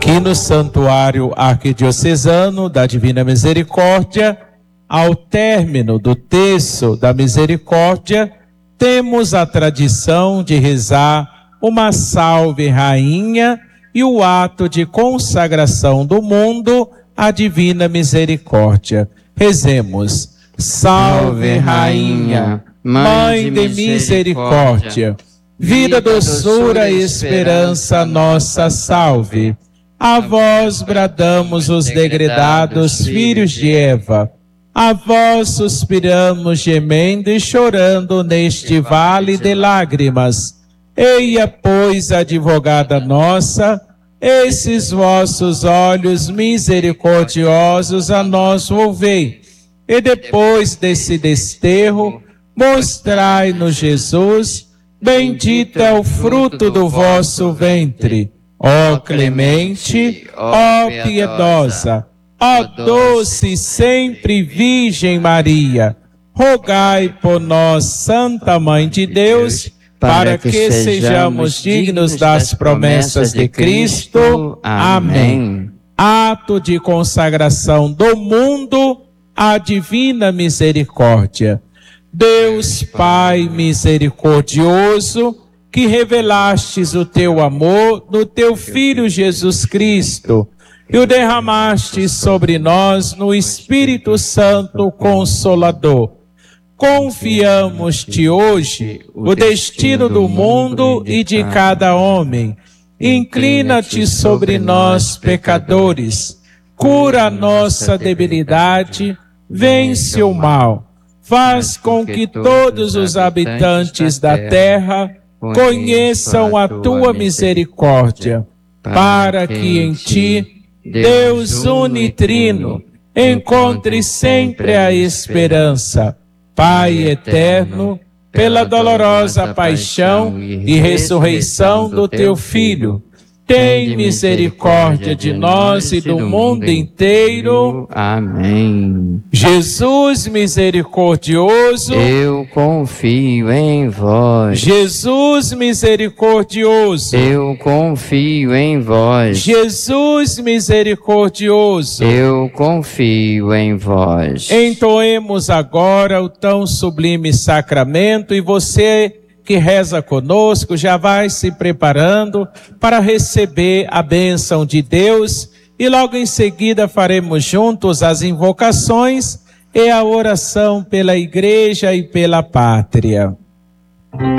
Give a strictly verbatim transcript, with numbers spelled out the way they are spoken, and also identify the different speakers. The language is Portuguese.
Speaker 1: Aqui no Santuário Arquidiocesano da Divina Misericórdia, ao término do terço da Misericórdia, temos a tradição de rezar uma Salve Rainha e o ato de consagração do mundo à Divina Misericórdia. Rezemos. Salve Rainha, Mãe de Misericórdia, vida, doçura e esperança nossa, salve. A vós bradamos os degredados filhos de Eva, a vós suspiramos gemendo e chorando neste vale de lágrimas. Eia, pois, advogada nossa, esses vossos olhos misericordiosos a nós volvei, e depois desse desterro, mostrai-nos Jesus, bendito é o fruto do vosso ventre. Ó clemente, ó piedosa, ó doce sempre Virgem Maria, rogai por nós, Santa Mãe de Deus, para que sejamos dignos das promessas de Cristo. Amém. Ato de consagração do mundo à Divina Misericórdia. Deus Pai misericordioso, que revelastes o teu amor no teu Filho Jesus Cristo e o derramastes sobre nós no Espírito Santo Consolador, confiamos-te hoje o destino do mundo e de cada homem. Inclina-te sobre nós, pecadores, cura a nossa debilidade, vence o mal, faz com que todos os habitantes da terra conheçam a tua misericórdia, para que em ti, Deus unitrino, encontre sempre a esperança. Pai eterno, pela dolorosa paixão e ressurreição do teu Filho, tem misericórdia de nós e do mundo inteiro.
Speaker 2: Amém.
Speaker 1: Jesus misericordioso,
Speaker 2: eu confio em vós.
Speaker 1: Jesus misericordioso,
Speaker 2: eu confio em vós.
Speaker 1: Jesus misericordioso,
Speaker 2: eu confio em vós.
Speaker 1: Entoemos agora o tão sublime sacramento, e você que reza conosco já vai se preparando para receber a bênção de Deus, e logo em seguida faremos juntos as invocações e a oração pela Igreja e pela Pátria.